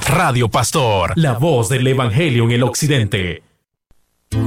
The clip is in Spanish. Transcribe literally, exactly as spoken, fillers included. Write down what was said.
Radio Pastor, la voz del Evangelio en el Occidente.